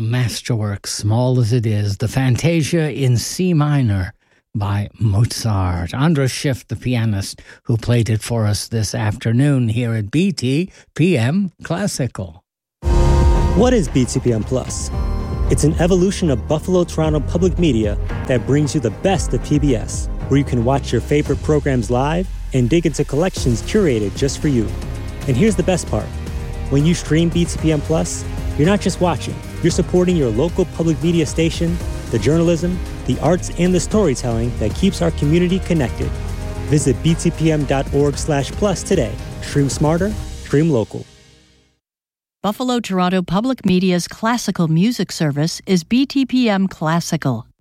masterwork, small as it is, the Fantasia in C minor by Mozart. Andras Schiff, the pianist, who played it for us this afternoon here at BTPM Classical. What is BTPM Plus? It's an evolution of Buffalo Toronto Public Media that brings you the best of PBS, where you can watch your favorite programs live and dig into collections curated just for you. And here's the best part. When you stream BTPM Plus, you're not just watching, you're supporting your local public media station, the journalism, the arts, and the storytelling that keeps our community connected. Visit btpm.org/plus today. Stream smarter, stream local. Buffalo Toronto Public Media's classical music service is BTPM Classical.